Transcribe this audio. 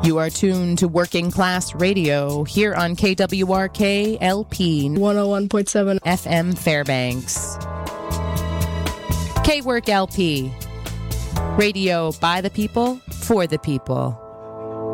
You are tuned to Working Class Radio here on KWRK LP 101.7 FM Fairbanks. KWork LP. Radio by the people, for the people.